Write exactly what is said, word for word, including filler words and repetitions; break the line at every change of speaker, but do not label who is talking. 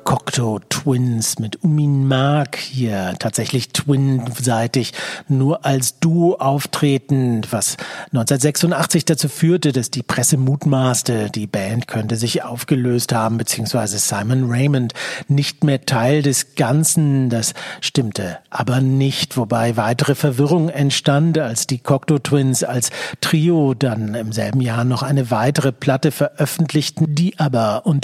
Cocteau Twins mit Umin Maak hier tatsächlich twinseitig nur als Duo auftreten, was neunzehnhundertsechsundachtzig dazu führte, dass die Presse mutmaßte, die Band könnte sich aufgelöst haben, beziehungsweise Simon Raymonde nicht mehr Teil des Ganzen. Das stimmte aber nicht, wobei weitere Verwirrung entstand, als die Cocteau Twins als Trio dann im selben Jahr noch eine weitere Platte veröffentlichten, die aber unter